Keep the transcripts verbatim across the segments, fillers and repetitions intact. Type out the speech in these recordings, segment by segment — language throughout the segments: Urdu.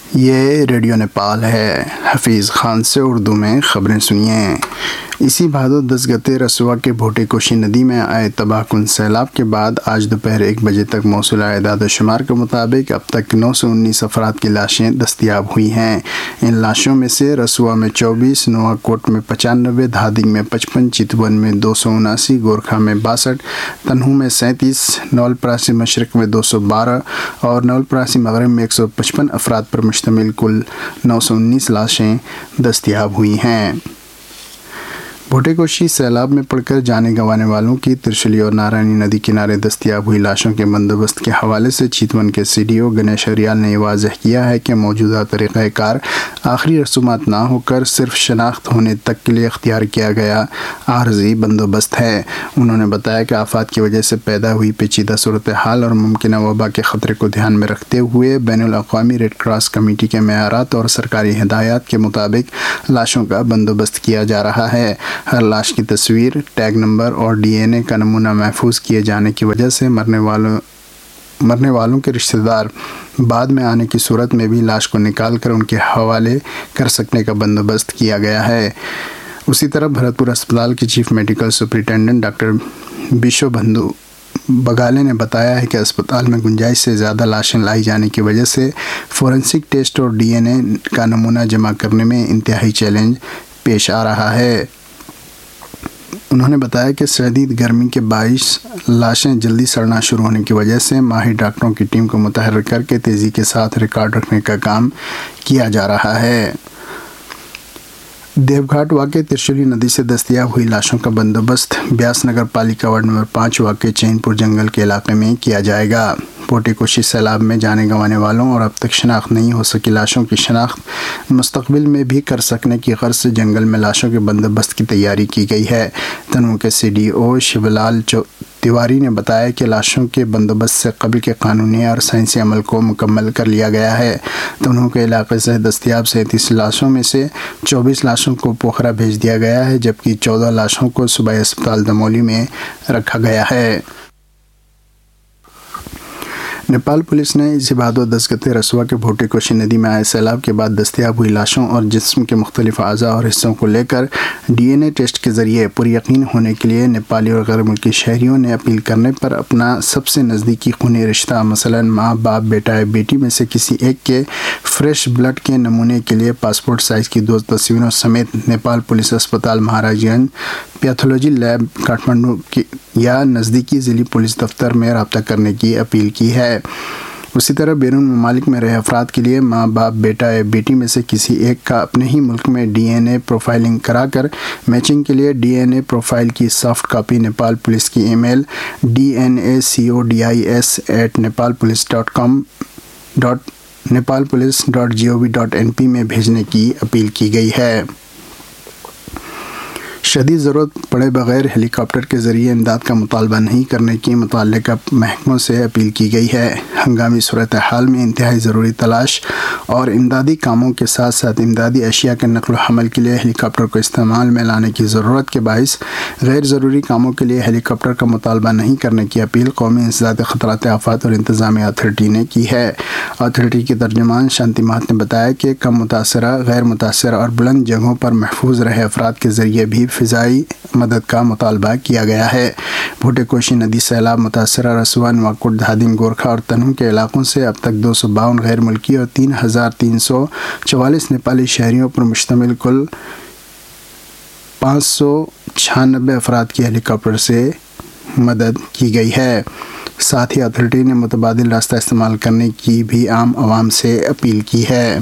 یہ ریڈیو نیپال ہے۔ حفیظ خان سے اردو میں خبریں سنیے۔ اسی بھادو دس گتے رسوا کے بھوٹے کوشی ندی میں آئے تباہ کن سیلاب کے بعد آج دوپہر ایک بجے تک موصولہ اعداد و شمار کے مطابق اب تک نو سو انیس افراد کی لاشیں دستیاب ہوئی ہیں۔ ان لاشوں میں سے رسوا میں چوبیس، نوا کوٹ میں پچانوے، دھادنگ میں پچپن، چتون میں دو سو اناسی، گورکھا میں باسٹھ، تنہو میں سینتیس، نول پراسی مشرق میں دو سو بارہ اور نول پراسی مغرب میں ایک سو پچپن افراد پر مشتمل کل نو سو انیس لاشیں دستیاب ہوئی ہیں۔ بھوٹے کوشی سیلاب میں پڑ کر جانے گنوانے والوں کی ترشلی اور نارائنی ندی کنارے دستیاب ہوئی لاشوں کے بندوبست کے حوالے سے چیتون کے سی ڈی او گنیش ہریال نے یہ واضح کیا ہے کہ موجودہ طریقہ کار آخری رسومات نہ ہو کر صرف شناخت ہونے تک کے لیے اختیار کیا گیا عارضی بندوبست ہے۔ انہوں نے بتایا کہ آفات کی وجہ سے پیدا ہوئی پیچیدہ صورتحال اور ممکنہ وبا کے خطرے کو دھیان میں رکھتے ہوئے بین الاقوامی ریڈ کراس کمیٹی کے معیارات اور سرکاری ہدایات کے مطابق لاشوں کا بندوبست کیا جا رہا ہے۔ ہر لاش کی تصویر، ٹیگ نمبر اور ڈی این اے کا نمونہ محفوظ کیے جانے کی وجہ سے مرنے والوں مرنے والوں کے رشتہ دار بعد میں آنے کی صورت میں بھی لاش کو نکال کر ان کے حوالے کر سکنے کا بندوبست کیا گیا ہے۔ اسی طرح بھرت پور اسپتال کے چیف میڈیکل سپرنٹینڈنٹ ڈاکٹر بیشو بندو بگالے نے بتایا ہے کہ اسپتال میں گنجائش سے زیادہ لاشیں لائی جانے کی وجہ سے فورنسک ٹیسٹ اور ڈی این اے کا نمونہ جمع کرنے میں انتہائی چیلنج پیش آ رہا ہے۔ انہوں نے بتایا کہ شدید گرمی کے باعث لاشیں جلدی سڑنا شروع ہونے کی وجہ سے ماہر ڈاکٹروں کی ٹیم کو متحرک کر کے تیزی کے ساتھ ریکارڈ رکھنے کا کام کیا جا رہا ہے۔ دیو گھاٹ واقع ترشولی ندی سے دستیاب ہوئی لاشوں کا بندوبست بیاس نگر پالیکا وارڈ نمبر پانچ واقع چین پور جنگل کے علاقے میں کیا جائے گا۔ بھوٹے کوشی سیلاب میں جانے گنوانے والوں اور اب تک شناخت نہیں ہو سکی لاشوں کی شناخت مستقبل میں بھی کر سکنے کی غرض سے جنگل میں لاشوں کے بندوبست کی تیاری کی گئی ہے۔ تنوع کے سی ڈی او شیو لال تیواری نے بتایا کہ لاشوں کے بندوبست سے قبل کے قانونی اور سائنسی عمل کو مکمل کر لیا گیا ہے۔ تنوع کے علاقے سے دستیاب سینتیس لاشوں میں سے چوبیس لاشوں کو پوکھرا بھیج دیا گیا ہے، جبکہ چودہ لاشوں کو صوبائی اسپتال دمولی میں رکھا گیا ہے۔ نیپال پولیس نے اسی بھادو دس گتے رسوا کے بھوٹے کوشی ندی میں آئے سیلاب کے بعد دستیاب ہوئی لاشوں اور جسم کے مختلف اعضاء اور حصوں کو لے کر ڈی این اے ٹیسٹ کے ذریعے پر یقین ہونے کے لیے نیپالی اور غیر ملکی شہریوں نے اپیل کرنے پر اپنا سب سے نزدیکی خونی رشتہ مثلاً ماں، باپ، بیٹا یا بیٹی میں سے کسی ایک کے فریش بلڈ کے نمونے کے لیے پاسپورٹ سائز کی دو تصویروں سمیت نیپال پولیس اسپتال مہاراج گنج پیتھولوجی لیب کاٹمانڈو کی یا نزدیکی ضلعی پولیس دفتر میں رابطہ کرنے کی اپیل کی ہے۔ اسی طرح بیرون ممالک میں رہے افراد کے لیے ماں، باپ، بیٹا یا بیٹی میں سے کسی ایک کا اپنے ہی ملک میں ڈی این اے پروفائلنگ کرا کر میچنگ کے لیے ڈی این اے پروفائل کی سافٹ کاپی نیپال پولیس کی ای میل D N a C O D I S at Nepal police dot com dot Nepal police dot G O we dot N P میں بھیجنے کی اپیل کی گئی ہے۔ شدید ضرورت پڑے بغیر ہیلی کاپٹر کے ذریعے امداد کا مطالبہ نہیں کرنے کی متعلقہ محکموں سے اپیل کی گئی ہے۔ ہنگامی صورتحال میں انتہائی ضروری تلاش اور امدادی کاموں کے ساتھ ساتھ امدادی اشیاء کے نقل و حمل کے لیے ہیلی کاپٹر کو استعمال میں لانے کی ضرورت کے باعث غیر ضروری کاموں کے لیے ہیلی کاپٹر کا مطالبہ نہیں کرنے کی اپیل قومی انسداد خطرات آفات اور انتظامیہ اتھارٹی نے کی ہے۔ اتھارٹی کے ترجمان شانتی مہت نے بتایا کہ کم متاثرہ، غیر متاثرہ اور بلند جگہوں پر محفوظ رہے افراد کے ذریعے بھی فضائی مدد کا مطالبہ کیا گیا ہے۔ بھوٹے کوشی ندی سیلاب متاثرہ رسوا، نواکوٹ، دھادنگ، گورکھا اور تنہو کے علاقوں سے اب تک دو سو باون غیر ملکی اور تین ہزار تین سو چوالیس نیپالی شہریوں پر مشتمل کل پانچ سو چھیانوے افراد کی ہیلی کاپٹر سے مدد کی گئی ہے۔ ساتھ ہی اتھارٹی نے متبادل راستہ استعمال کرنے کی بھی عام عوام سے اپیل کی ہے۔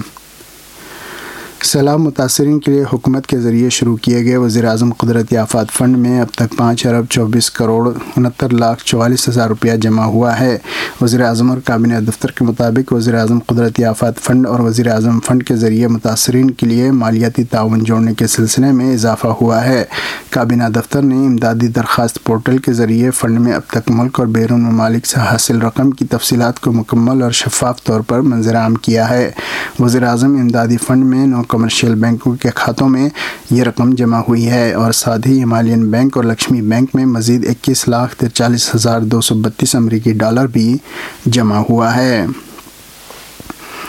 سیلاب متاثرین کے لیے حکومت کے ذریعے شروع کیے گئے وزیر اعظم قدرتی آفات فنڈ میں اب تک پانچ ارب چوبیس کروڑ انہتر لاکھ چوالیس ہزار روپیہ جمع ہوا ہے۔ وزیر اعظم اور کابینہ دفتر کے مطابق وزیر اعظم قدرتی آفات فنڈ اور وزیر اعظم فنڈ کے ذریعے متاثرین کے لیے مالیاتی تعاون جوڑنے کے سلسلے میں اضافہ ہوا ہے۔ کابینہ دفتر نے امدادی درخواست پورٹل کے ذریعے فنڈ میں اب تک ملک اور بیرون ممالک سے حاصل رقم کی تفصیلات کو مکمل اور شفاف طور پر منظر عام کیا ہے۔ وزیر اعظم امدادی فنڈ میں نو کمرشل بینکوں کے کھاتوں میں یہ رقم جمع ہوئی ہے اور ساتھ ہی ہمالین بینک اور لکشمی بینک میں مزید اکیس لاکھ ترچالیس ہزار دو سو بتیس امریکی ڈالر بھی جمع ہوا ہے۔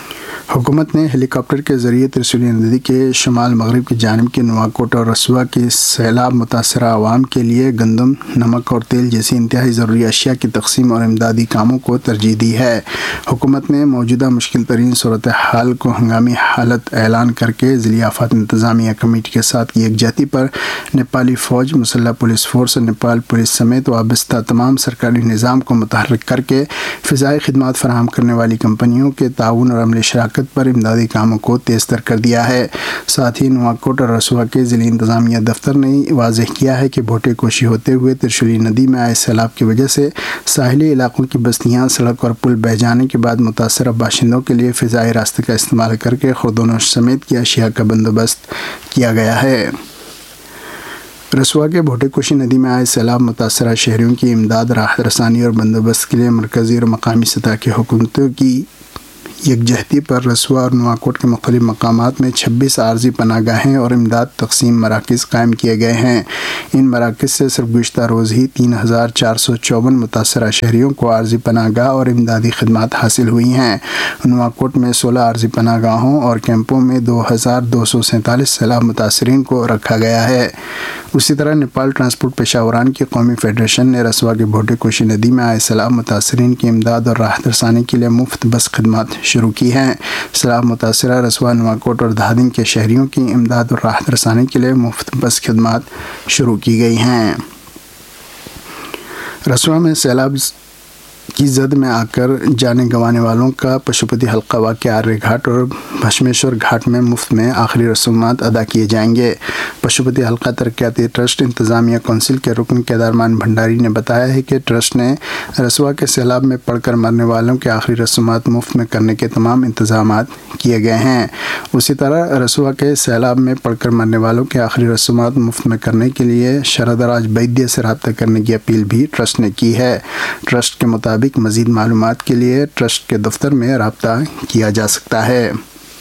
حکومت نے ہیلی کاپٹر کے ذریعے ترسولی ندی کے شمال مغرب کی جانب کے نواکوٹ اور رسوا کی سیلاب متاثرہ عوام کے لیے گندم، نمک اور تیل جیسی انتہائی ضروری اشیاء کی تقسیم اور امدادی کاموں کو ترجیح دی ہے۔ حکومت نے موجودہ مشکل ترین صورتحال کو ہنگامی حالت اعلان کر کے ضلعی آفات انتظامیہ کمیٹی کے ساتھ یکجہتی پر نیپالی فوج، مسلح پولیس فورس اور نیپال پولیس سمیت وابستہ تمام سرکاری نظام کو متحرک کر کے فضائی خدمات فراہم کرنے والی کمپنیوں کے تعاون اور عملی شراکت پر امدادی کاموں کو تیز تر کر دیا ہے۔ ساتھ ہی نواکوٹ اور رسوا کے ضلعی انتظامیہ دفتر نے واضح کیا ہے کہ بھوٹے کوشی ہوتے ہوئے ترشولی ندی میں آئے سیلاب کی وجہ سے ساحلی علاقوں کی بستیاں، سڑک اور پل بہہ جانے کے بعد متاثرہ باشندوں کے لیے فضائی راستے کا استعمال کر کے خرد و نوش سمیت کی اشیاء کا بندوبست کیا گیا ہے۔ رسوا کے بھوٹے کوشی ندی میں آئے سیلاب متاثرہ شہریوں کی امداد، راحت رسانی اور بندوبست کے لیے مرکزی اور مقامی سطح کی حکومتوں کی یکجہتی پر رسوا اور نواکوٹ کے مختلف مقامات میں چھبیس عارضی پناہ گاہیں اور امداد تقسیم مراکز قائم کیے گئے ہیں۔ ان مراکز سے صرف گزشتہ روز ہی تین ہزار چار سو چوون متاثرہ شہریوں کو عارضی پناہ گاہ اور امدادی خدمات حاصل ہوئی ہیں۔ نواکوٹ میں سولہ عارضی پناہ گاہوں اور کیمپوں میں دو ہزار دو سو سینتالیس سیلاب متاثرین کو رکھا گیا ہے۔ اسی طرح نیپال ٹرانسپورٹ پیشہ وران کی قومی فیڈریشن نے رسوا کے بھوٹے کوشی ندی میں آئے سیلاب متاثرین کی امداد اور راحت رسانی کے لیے مفت بس خدمات شروع کی ہیں۔ سیلاب متاثرہ رسوا، نواکوٹ اور دہادن کے شہریوں کی امداد اور راحت رسانی کے لیے مفت بس خدمات شروع کی گئی ہیں۔ رسوا میں سیلاب کی زد میں آ کر جانے گنوانے والوں کا پشوپتی حلقہ واقع آریہ گھاٹ اور بھشمیشور گھاٹ میں مفت میں آخری رسومات ادا کیے جائیں گے۔ پشوپتی حلقہ ترقیاتی ٹرسٹ انتظامیہ کونسل کے رکن کیدارمان بھنڈاری نے بتایا ہے کہ ٹرسٹ نے رسوا کے سیلاب میں پڑ کر مرنے والوں کے آخری رسومات مفت میں کرنے کے تمام انتظامات کیے گئے ہیں۔ اسی طرح رسوا کے سیلاب میں پڑ کر مرنے والوں کے آخری رسومات مفت میں کرنے کے لیے شردراج بیدیہ سے رابطہ کرنے کی اپیل بھی ٹرسٹ نے کی ہے۔ ٹرسٹ کے مطابق مزید معلومات کے لیے ٹرسٹ کے دفتر میں رابطہ کیا جا سکتا ہے۔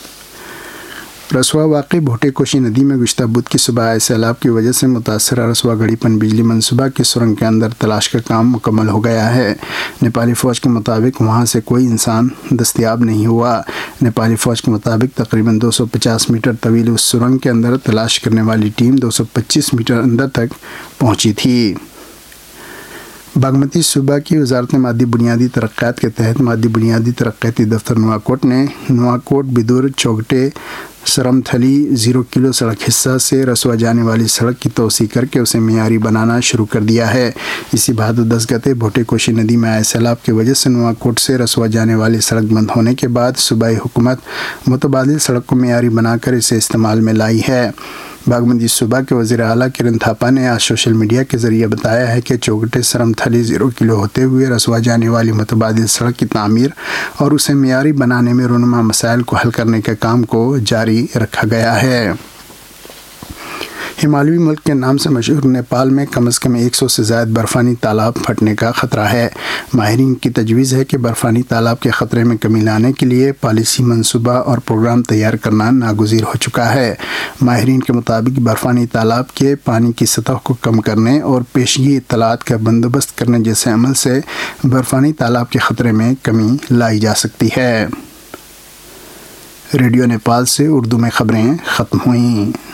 رسوا واقع بھوٹے کوشی ندی میں گزشتہ بدھ کی صبح آئے سیلاب کی وجہ سے متاثرہ رسوا گڑھی پن بجلی منصوبہ کی سرنگ کے اندر تلاش کا کام مکمل ہو گیا ہے۔ نیپالی فوج کے مطابق وہاں سے کوئی انسان دستیاب نہیں ہوا۔ نیپالی فوج کے مطابق تقریباً دو سو پچاس میٹر طویل اس سرنگ کے اندر تلاش کرنے والی ٹیم دو سو پچیس میٹر اندر تک پہنچی تھی۔ باگمتی صوبہ کی وزارت مادی بنیادی ترقیات کے تحت مادی بنیادی ترقیاتی دفتر نواکوٹ نے نواکوٹ بدور چوگٹے سرم تھلی زیرو کلو سڑک حصہ سے رسوا جانے والی سڑک کی توسیع کر کے اسے معیاری بنانا شروع کر دیا ہے۔ اسی بھادر دس گتے بھوٹے کوشی ندی میں آئے سیلاب کی وجہ سے نواکوٹ سے رسوا جانے والی سڑک بند ہونے کے بعد صوبائی حکومت متبادل سڑک کو معیاری بنا کر اسے استعمال میں لائی ہے۔ باگمتی صوبہ کے وزیر اعلیٰ کرن تھاپا نے آج سوشل میڈیا کے ذریعے بتایا ہے کہ چوگٹے سرم تھلی زیرو کلو ہوتے ہوئے رسوا جانے والی متبادل سڑک کی تعمیر اور اسے معیاری بنانے میں رونما مسائل کو حل کرنے کے کام کو جاری رکھا گیا ہے۔ ہمالیائی ملک کے نام سے مشہور نیپال میں کم از کم ایک سو سے زائد برفانی تالاب پھٹنے کا خطرہ ہے۔ ماہرین کی تجویز ہے کہ برفانی تالاب کے خطرے میں کمی لانے کے لیے پالیسی منصوبہ اور پروگرام تیار کرنا ناگزیر ہو چکا ہے۔ ماہرین کے مطابق برفانی تالاب کے پانی کی سطح کو کم کرنے اور پیشگی اطلاعات کا بندوبست کرنے جیسے عمل سے برفانی تالاب کے خطرے میں کمی لائی جا سکتی ہے۔ ریڈیو نیپال سے اردو میں خبریں ختم ہوئیں۔